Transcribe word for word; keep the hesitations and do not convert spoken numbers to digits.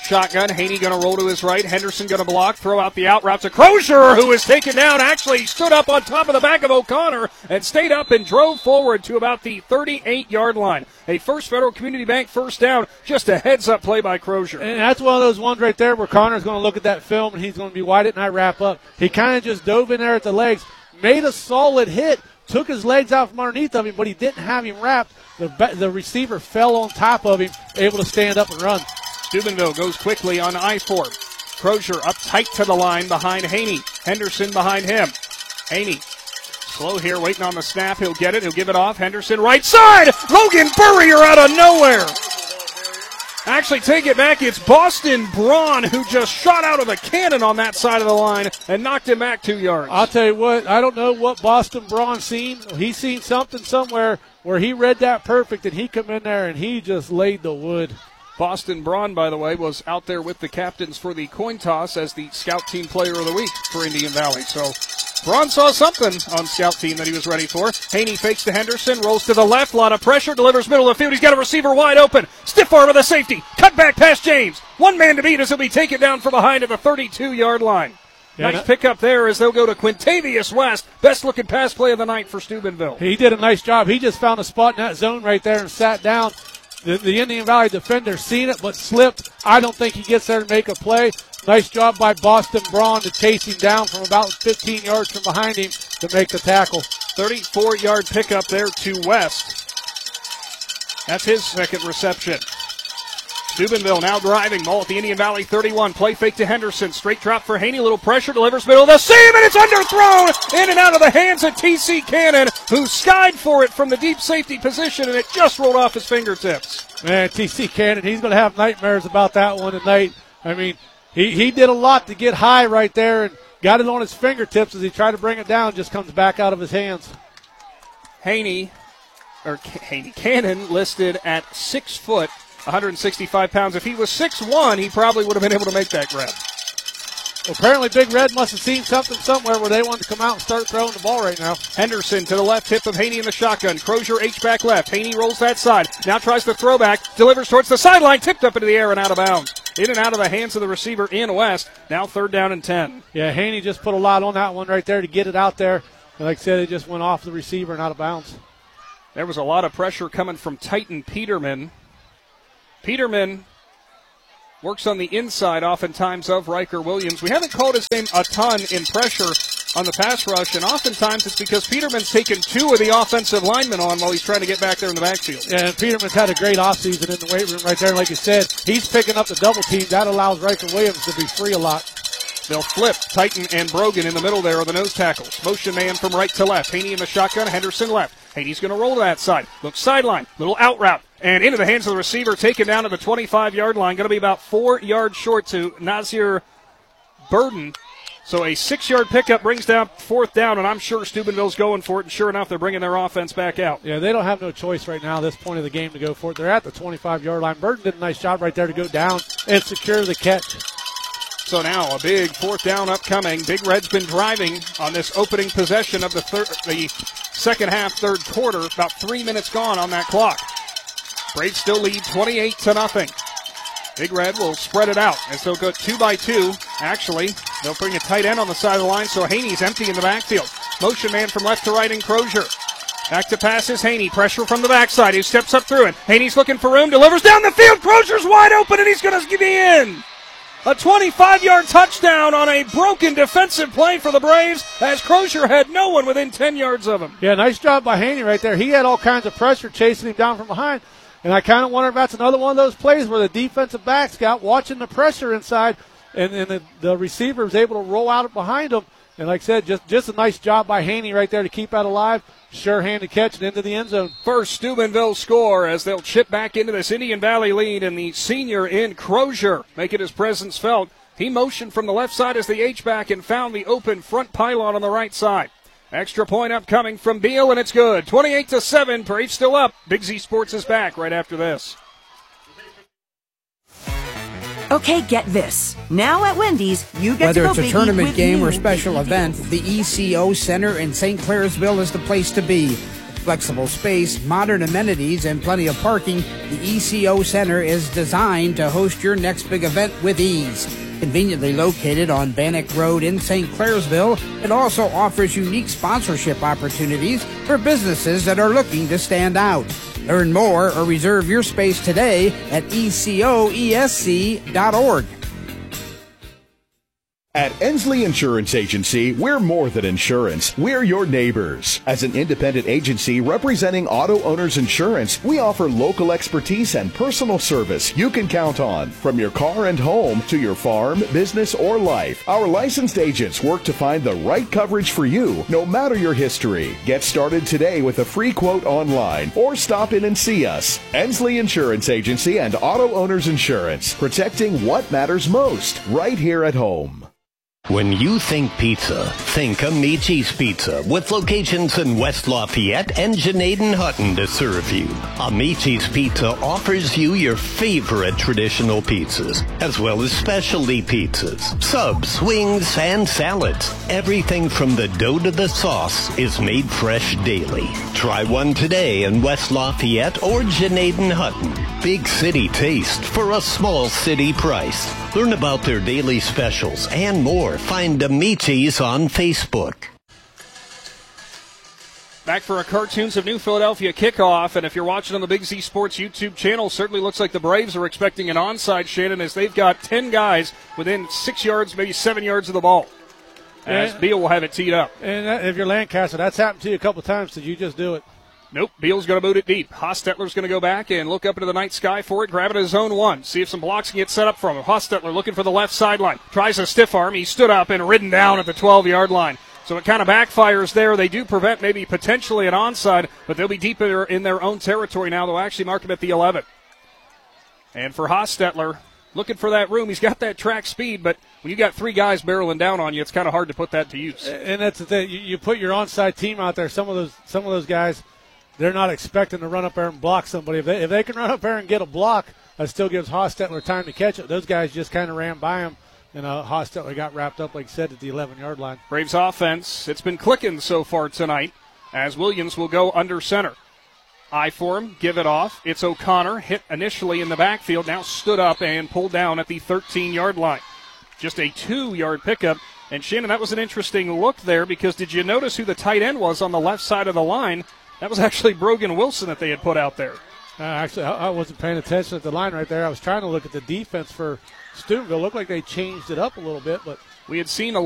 shotgun. Haney going to roll to his right. Henderson going to block. Throw out the out route to Crozier, who is taken down. Actually stood up on top of the back of O'Connor and stayed up and drove forward to about the thirty-eight-yard line. A First Federal Community Bank first down. Just a heads-up play by Crozier. And that's one of those ones right there where Connor's going to look at that film and he's going to be, why didn't I wrap up? He kind of just dove in there at the legs, made a solid hit, took his legs out from underneath of him, but he didn't have him wrapped. The, the receiver fell on top of him, able to stand up and run. Steubenville goes quickly on I four. Crozier up tight to the line behind Haney. Henderson behind him. Haney slow here, waiting on the snap. He'll get it. He'll give it off. Henderson right side. Logan Burrier out of nowhere. Actually, take it back. It's Boston Braun who just shot out of a cannon on that side of the line and knocked him back two yards. I'll tell you what, I don't know what Boston Braun seen. He's seen something somewhere where he read that perfect, and he come in there and he just laid the wood. Boston Braun, by the way, was out there with the captains for the coin toss as the scout team player of the week for Indian Valley. So Braun saw something on scout team that he was ready for. Haney fakes to Henderson, rolls to the left, lot of pressure, delivers middle of the field. He's got a receiver wide open. Stiff arm of the safety. Cut back past James. One man to beat as he'll be taken down from behind at the thirty-two-yard line. Yeah, nice pickup there as they'll go to Quintavious West. Best looking pass play of the night for Steubenville. He did a nice job. He just found a spot in that zone right there and sat down. The, the Indian Valley defender seen it but slipped. I don't think he gets there to make a play. Nice job by Boston Braun to chase him down from about fifteen yards from behind him to make the tackle. thirty-four-yard pickup there to West. That's his second reception. Steubenville now driving. Ball at the Indian Valley thirty-one. Play fake to Henderson. Straight drop for Haney. Little pressure. Delivers middle of the seam, and it's underthrown in and out of the hands of T C Cannon, who skied for it from the deep safety position, and it just rolled off his fingertips. Man, T C Cannon, he's going to have nightmares about that one tonight. I mean, he, he did a lot to get high right there and got it on his fingertips as he tried to bring it down. Just comes back out of his hands. Haney, or Haney, Cannon listed at six foot. one hundred sixty-five pounds. If he was six one, he probably would have been able to make that grab. Well, apparently Big Red must have seen something somewhere where they wanted to come out and start throwing the ball right now. Henderson to the left, hip of Haney in the shotgun. Crozier H-back left. Haney rolls that side. Now tries the throwback. Delivers towards the sideline. Tipped up into the air and out of bounds. In and out of the hands of the receiver in West. Now third down and ten. Yeah, Haney just put a lot on that one right there to get it out there. And like I said, it just went off the receiver and out of bounds. There was a lot of pressure coming from Titan Peterman. Peterman works on the inside oftentimes of Riker Williams. We haven't called his name a ton in pressure on the pass rush, and oftentimes it's because Peterman's taken two of the offensive linemen on while he's trying to get back there in the backfield. Yeah, and Peterman's had a great offseason in the weight room right there. Like you said, he's picking up the double team. That allows Riker Williams to be free a lot. They'll flip Titan and Brogan in the middle there are the nose tackles. Motion man from right to left. Haney in the shotgun, Henderson left. Haney's going to roll to that side. Looks sideline. Little out route. And into the hands of the receiver, taken down to the twenty-five-yard line. Going to be about four yards short to Nazir Burden. So a six-yard pickup brings down fourth down, and I'm sure Steubenville's going for it. And sure enough, they're bringing their offense back out. Yeah, they don't have no choice right now at this point of the game to go for it. They're at the twenty-five-yard line. Burden did a nice job right there to go down and secure the catch. So now a big fourth down upcoming. Big Red's been driving on this opening possession of the third, the second half, third quarter. About three minutes gone on that clock. Braves still lead twenty-eight to nothing. Big Red will spread it out as they'll go two by two. Actually, they'll bring a tight end on the side of the line, so Haney's empty in the backfield. Motion man from left to right in Crozier. Back to pass is Haney. Pressure from the backside. He steps up through it. Haney's looking for room. Delivers down the field. Crozier's wide open, and he's going to be in. A twenty-five-yard touchdown on a broken defensive play for the Braves as Crozier had no one within ten yards of him. Yeah, nice job by Haney right there. He had all kinds of pressure chasing him down from behind. And I kind of wonder if that's another one of those plays where the defensive backs got watching the pressure inside, and, and the, the receiver was able to roll out behind him. And like I said, just, just a nice job by Haney right there to keep that alive. Sure-handed catch and into the end zone. First Steubenville score as they'll chip back into this Indian Valley lead, and the senior in Crozier making his presence felt. He motioned from the left side as the H-back and found the open front pylon on the right side. Extra point upcoming from Beal, and it's good. twenty-eight to seven, Braves still up. Big Z Sports is back right after this. Okay, get this. Now at Wendy's, you get Whether to go it's a biggie tournament with game new or special Biggie event, Deals. the E C O Center in Saint Clairsville is the place to be. flexible space, modern amenities, and plenty of parking, the E C O Center is designed to host your next big event with ease. Conveniently located on Bannock Road in Saint Clairsville, it also offers unique sponsorship opportunities for businesses that are looking to stand out. Learn more or reserve your space today at E C O E S C dot org. At Ensley Insurance Agency, we're more than insurance. We're your neighbors. As an independent agency representing auto owners insurance, we offer local expertise and personal service you can count on. From your car and home to your farm, business, or life, our licensed agents work to find the right coverage for you, no matter your history. Get started today with a free quote online or stop in and see us. Ensley Insurance Agency and Auto Owners Insurance, protecting what matters most, right here at home. When you think pizza, think Amici's Pizza, with locations in West Lafayette and Janaden-Hutton to serve you. Amici's Pizza offers you your favorite traditional pizzas, as well as specialty pizzas, subs, wings, and salads. Everything from the dough to the sauce is made fresh daily. Try one today in West Lafayette or Janaden-Hutton. Big city taste for a small city price. Learn about their daily specials and more. Find Amici's on Facebook. Back for a Cartoons of New Philadelphia kickoff, and if you're watching on the Big Z Sports YouTube channel, certainly looks like the Braves are expecting an onside, Shannon, as they've got ten guys within six yards, maybe seven yards of the ball. As and, Beal will have it teed up. And that, if you're Lancaster, that's happened to you a couple times. Did you just do it? Nope. Beal's going to boot it deep. Hostetler's going to go back and look up into the night sky for it, grab it at zone one, see if some blocks can get set up from him. Hostetler looking for the left sideline. Tries a stiff arm. He stood up and ridden down at the twelve-yard line. So it kind of backfires there. They do prevent maybe potentially an onside, but they'll be deep in their, in their own territory now. They'll actually mark him at the eleven. And for Hostetler, looking for that room. He's got that track speed, but when you got three guys barreling down on you, it's kind of hard to put that to use. And that's the thing. You, you put your onside team out there. Some of those, some of those guys, they're not expecting to run up there and block somebody. If they, if they can run up there and get a block, that still gives Hostetler time to catch it. Those guys just kind of ran by him, and uh, Hostetler got wrapped up, like you said, at the eleven-yard line. Braves offense, it's been clicking so far tonight as Williams will go under center. Eye for him, give it off. It's O'Connor, hit initially in the backfield, now stood up and pulled down at the thirteen-yard line. Just a two-yard pickup. And, Shannon, that was an interesting look there because did you notice who the tight end was on the left side of the line? That was actually Brogan Wilson that they had put out there. Uh, actually, I, I wasn't paying attention at the line right there. I was trying to look at the defense for Steubenville. It looked like they changed it up a little bit, but we had seen a